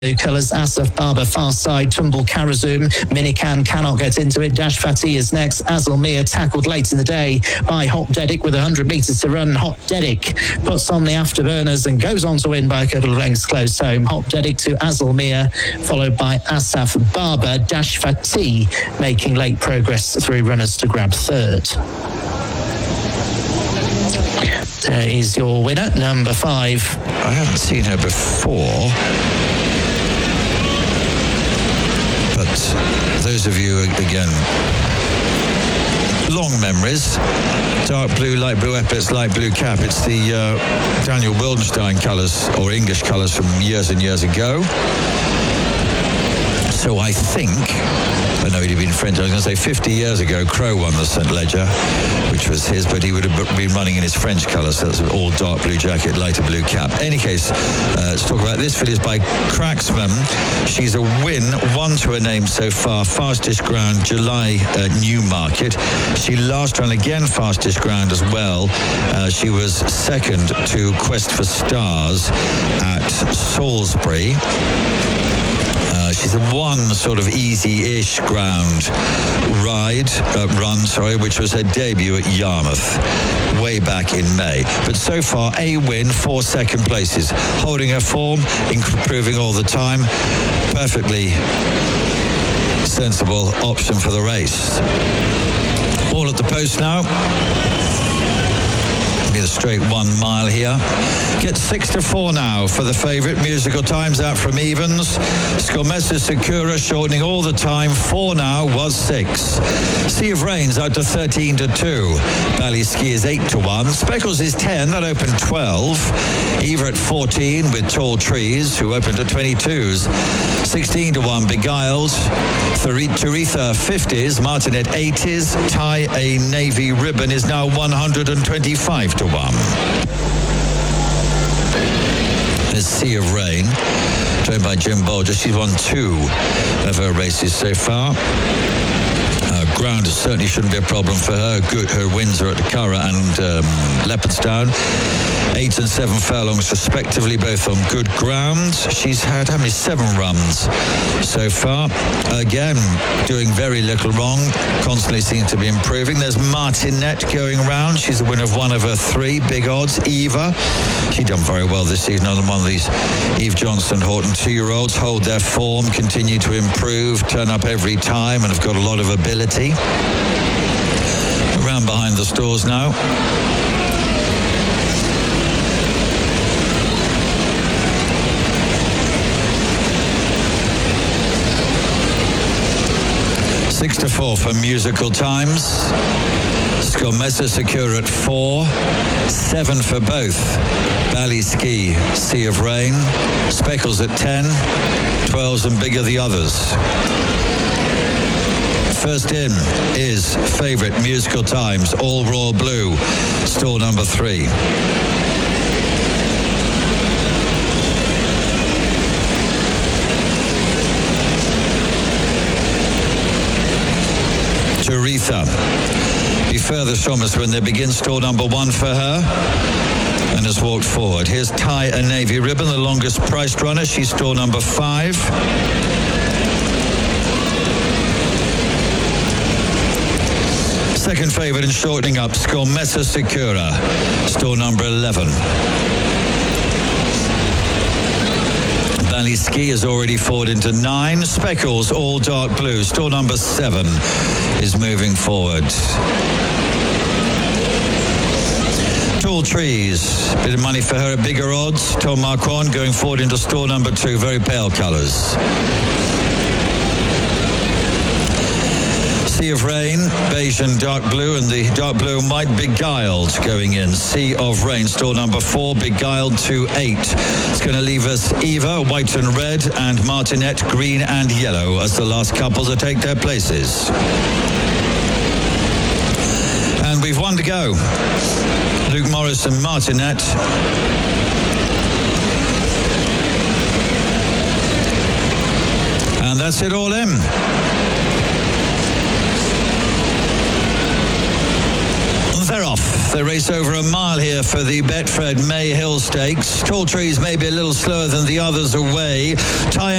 Colours, Asaf Barber far side, Tumble Karazoom, Minican cannot get into it, Dash Fatih is next, Azalmir tackled late in the day by Hot Dedic with 100 metres to run. Hot Dedic puts on the afterburners and goes on to win by a couple of lengths close home. Hot Dedic to Azalmir, followed by Asaf Barber. Dash Fatih making late progress through runners to grab third. There is your winner, number 5. I haven't seen her before. But those of you, again, long memories, dark blue, light blue epaulettes, light blue cap. It's the Daniel Wildenstein colours, or English colours from years and years ago. So I think, I know he'd been French, I was going to say 50 years ago, Crow won the St. Leger, which was his, but he would have been running in his French colours, so that's all dark blue jacket, lighter blue cap. Any case, let's talk about this filly is by Cracksman. She's a win, one to her name so far, fastest ground, July Newmarket. She last ran again fastest ground as well. She was second to Quest for Stars at Salisbury. She's a one sort of easy-ish ground run, which was her debut at Yarmouth way back in May. But so far, a win, 4 second places, holding her form, improving all the time. Perfectly sensible option for the race. All at the post now. Be a straight 1 mile here. Get 6-4 now for the favourite. Musical Times out from evens. Skomesa Sakura shortening all the time. 4 now was 6. Sea of Rains out to 13-2. Ballyskee is 8-1. Speckles is 10. That opened 12. Eva at 14 with Tall Trees, who opened at 22s. 16-1 Beguiled. Taritha 50s. Martin at 80s. Tie a Navy Ribbon is now 125-1. There's Sea of Rain, trained by Jim Bolger. She's won 2 of her races so far. Ground certainly shouldn't be a problem for her. Her wins are at the Curragh and Leopardstown. 8 and 7 furlongs respectively, both on good ground. She's had, 7 runs so far. Again, doing very little wrong. Constantly seems to be improving. There's Martinette going around. She's the winner of 1 of her 3 big odds. Eva, she's done very well this season on one of these Eve Johnson Horton 2-year-olds. Hold their form, continue to improve, turn up every time, and have got a lot of ability. Around behind the stores now. Six to 4 for Musical Times. Skomesa Sakura at 4. 7 for both. Ballyskee, Sea of Rain. Speckles at 10. 12s and bigger the others. First in is favourite Musical Times, All Royal Blue, stall number 3. Taritha be furthest from us when they begin, stall number 1 for her, and has walked forward. Here's Tie a Navy Ribbon, the longest priced runner. She's stall number 5. Second favourite and shortening up, Skomesa Sakura, stall number 11. Ballyskee has already forward into 9. Speckles, all dark blue, stall number 7 is moving forward. Tall Trees, bit of money for her at bigger odds. Tom Marquand going forward into stall number 2, very pale colours. Sea of Rain, beige and dark blue, and the dark blue and white Beguiled going in. Sea of Rain, stall number 4, Beguiled to 8. It's going to leave us Eva, white and red, and Martinette, green and yellow, as the last couple to take their places. And we've 1 to go. Luke Morris and Martinette. And that's it all in. They're off. They race over a mile here for the Betfred May Hill Stakes. Tall Trees may be a little slower than the others away.